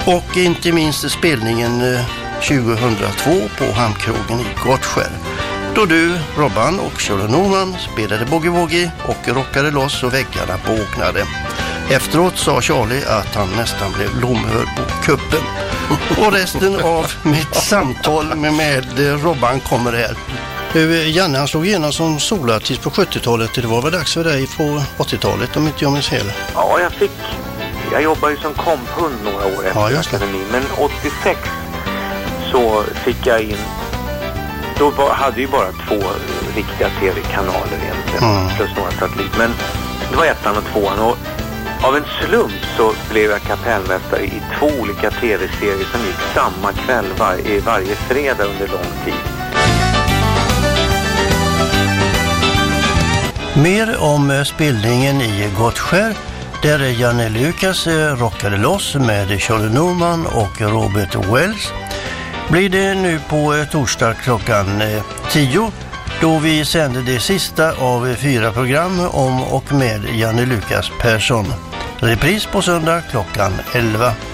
Och inte minst spelningen 2002 på Hamnkrogen i Gottskär. Då du, Robban och Charlie Norman spelade boogie-woogie och rockade loss och väggarna bågnade. Efteråt sa Charlie att han nästan blev lomhörd på kuppen. Och resten av mitt samtal med Robban kommer här. Janne, han slog igenom som solartist på 70-talet. Det var väl dags för dig på 80-talet om inte jag minns fel? Ja, jag jobbade ju som komphund några år efter akademin. Men 86 så fick jag in, då hade ju bara 2 riktiga tv-kanaler egentligen, plus några satellit. Men det var 1:an och 2:an, och av en slump så blev jag kapellmästare i 2 olika tv-serier som gick samma kväll varje fredag under lång tid. Mer om spelningen i Gottskär, där Janne Lukas rockade loss med Charlie Norman och Robert Wells, blir det nu på torsdag klockan 10, då vi sänder det sista av 4 program om och med Janne Lukas Persson. Repris på söndag klockan 11.